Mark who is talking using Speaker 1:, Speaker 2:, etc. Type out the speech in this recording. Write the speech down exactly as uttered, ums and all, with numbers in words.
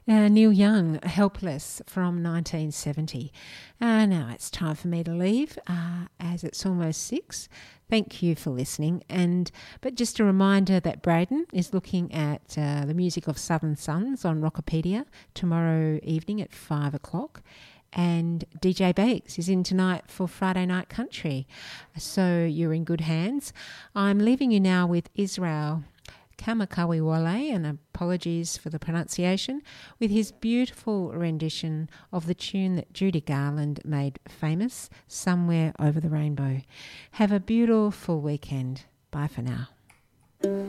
Speaker 1: Uh, Neil Young, Helpless from nineteen seventy. Uh, now it's time for me to leave uh, as it's almost six. Thank you for listening. And But just a reminder that Braden is looking at uh, the music of Southern Suns on Rockopedia tomorrow evening at five o'clock. And D J Bakes is in tonight for Friday Night Country. So you're in good hands. I'm leaving you now with Israel Kamakawiwale, and apologies for the pronunciation, with his beautiful rendition of the tune that Judy Garland made famous, Somewhere Over the Rainbow. Have a beautiful weekend. Bye for now.